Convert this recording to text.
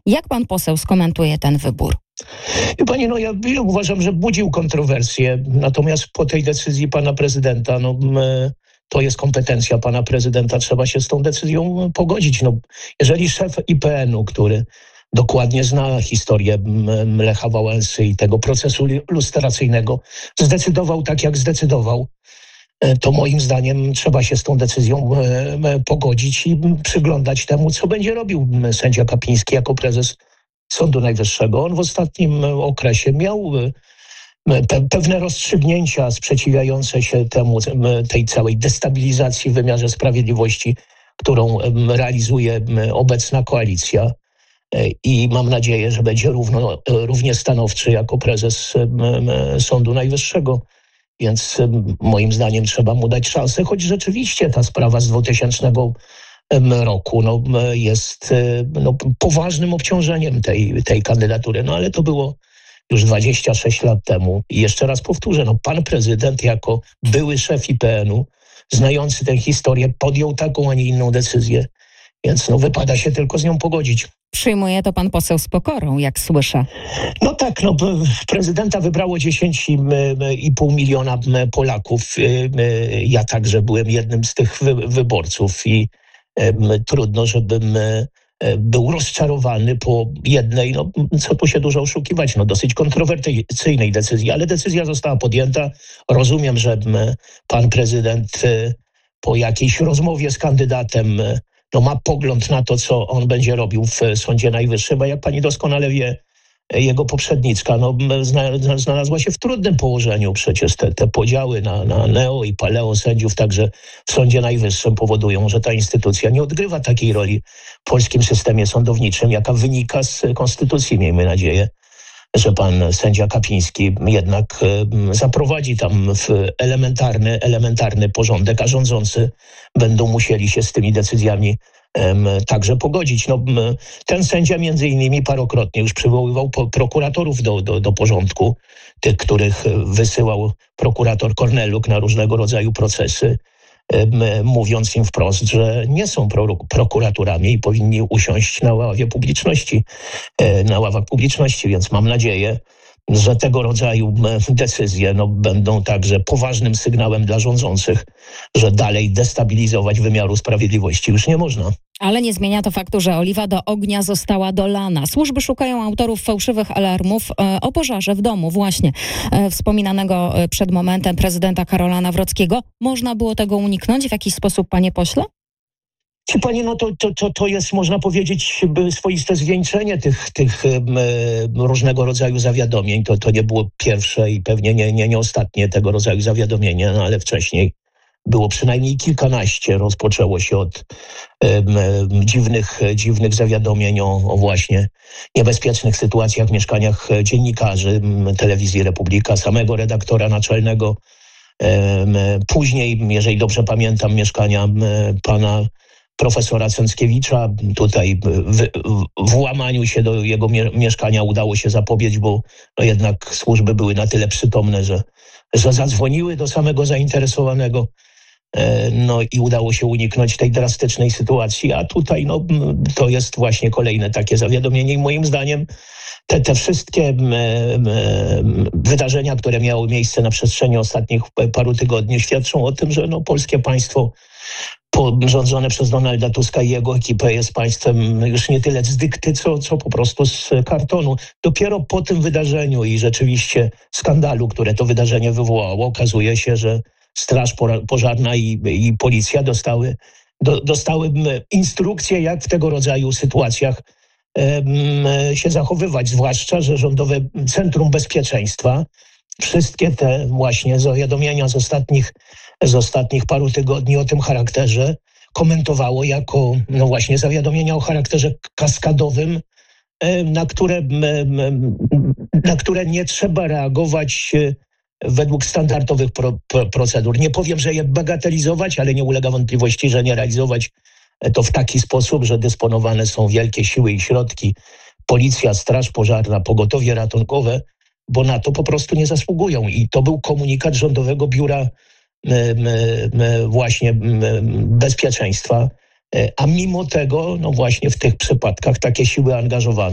Jak pan poseł skomentuje ten wybór? Wie pani, ja uważam, że budził kontrowersje, natomiast po tej decyzji pana prezydenta, to jest kompetencja pana prezydenta, trzeba się z tą decyzją pogodzić. Jeżeli szef IPN-u, który dokładnie zna historię Lecha Wałęsy i tego procesu lustracyjnego, zdecydował tak, jak zdecydował, to moim zdaniem trzeba się z tą decyzją pogodzić i przyglądać temu, co będzie robił sędzia Kapiński jako prezes Sądu Najwyższego. On w ostatnim okresie miał pewne rozstrzygnięcia sprzeciwiające się tej całej destabilizacji w wymiarze sprawiedliwości, którą realizuje obecna koalicja. I mam nadzieję, że będzie równie stanowczy jako prezes Sądu Najwyższego. Więc moim zdaniem trzeba mu dać szansę, choć rzeczywiście ta sprawa z 2000 roku jest poważnym obciążeniem tej kandydatury. Ale to było już 26 lat temu. I jeszcze raz powtórzę, pan prezydent jako były szef IPN-u, znający tę historię, podjął taką, a nie inną decyzję. Więc wypada się tylko z nią pogodzić. Przyjmuje to pan poseł z pokorą, jak słyszę. Prezydenta wybrało 10,5 miliona Polaków. Ja także byłem jednym z tych wyborców i trudno, żebym był rozczarowany po jednej, co tu się dużo oszukiwać, dosyć kontrowersyjnej decyzji, ale decyzja została podjęta. Rozumiem, że pan prezydent po jakiejś rozmowie z kandydatem ma pogląd na to, co on będzie robił w Sądzie Najwyższym, a jak pani doskonale wie, jego poprzedniczka znalazła się w trudnym położeniu. Przecież te podziały na neo i paleo sędziów także w Sądzie Najwyższym powodują, że ta instytucja nie odgrywa takiej roli w polskim systemie sądowniczym, jaka wynika z konstytucji. Miejmy nadzieję, że pan sędzia Kapiński jednak zaprowadzi tam w elementarny porządek, a rządzący będą musieli się z tymi decyzjami także pogodzić. Ten sędzia między innymi parokrotnie już przywoływał prokuratorów do porządku, tych, których wysyłał prokurator Korneluk na różnego rodzaju procesy, mówiąc im wprost, że nie są prokuratorami i powinni usiąść na ławach publiczności, więc mam nadzieję, że tego rodzaju decyzje będą także poważnym sygnałem dla rządzących, że dalej destabilizować wymiaru sprawiedliwości już nie można. Ale nie zmienia to faktu, że oliwa do ognia została dolana. Służby szukają autorów fałszywych alarmów o pożarze w domu właśnie wspominanego przed momentem prezydenta Karola Nawrockiego. Można było tego uniknąć w jakiś sposób, panie pośle? Czy pani, to jest, można powiedzieć, swoiste zwieńczenie tych różnego rodzaju zawiadomień. To nie było pierwsze i pewnie nie ostatnie tego rodzaju zawiadomienie, ale wcześniej było przynajmniej kilkanaście. Rozpoczęło się od dziwnych zawiadomień o właśnie niebezpiecznych sytuacjach w mieszkaniach dziennikarzy Telewizji Republika, samego redaktora naczelnego. Później, jeżeli dobrze pamiętam, mieszkania pana profesora Cęckiewicza. Tutaj włamaniu się do jego mieszkania udało się zapobiec, bo jednak służby były na tyle przytomne, że zadzwoniły do samego zainteresowanego. I udało się uniknąć tej drastycznej sytuacji, a tutaj to jest właśnie kolejne takie zawiadomienie i moim zdaniem te wszystkie wydarzenia, które miały miejsce na przestrzeni ostatnich paru tygodni, świadczą o tym, że polskie państwo rządzone przez Donalda Tuska i jego ekipę jest państwem już nie tyle z dykty, co po prostu z kartonu. Dopiero po tym wydarzeniu i rzeczywiście skandalu, które to wydarzenie wywołało, okazuje się, że Straż Pożarna i policja dostały instrukcje, jak w tego rodzaju sytuacjach się zachowywać, zwłaszcza, że Rządowe Centrum Bezpieczeństwa wszystkie te właśnie zawiadomienia z ostatnich paru tygodni o tym charakterze komentowało jako właśnie zawiadomienia o charakterze kaskadowym, na które nie trzeba reagować według standardowych procedur. Nie powiem, że je bagatelizować, ale nie ulega wątpliwości, że nie realizować to w taki sposób, że dysponowane są wielkie siły i środki, policja, straż pożarna, pogotowie ratunkowe, bo na to po prostu nie zasługują. I to był komunikat Rządowego Biura właśnie Bezpieczeństwa, a mimo tego właśnie w tych przypadkach takie siły angażowane